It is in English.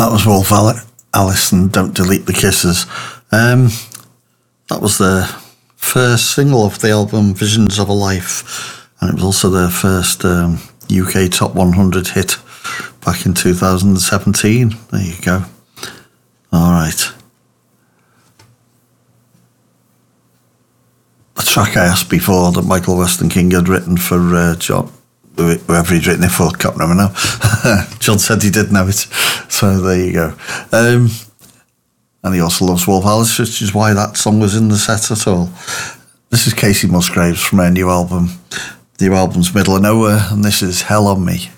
That was Wolf Alice and Don't Delete the Kisses. That was the first single of the album Visions of a Life, and it was also their first UK Top 100 hit back in 2017. There you go. All right. The track I asked before that Michael Weston King had written for John, whoever he'd written it for, can't remember now. John said he did know it, so there you go. And he also loves Wolf Alice, which is why that song was in the set at all. This is Casey Musgraves from her new album. The album's Middle of Nowhere, and this is Hell on Me.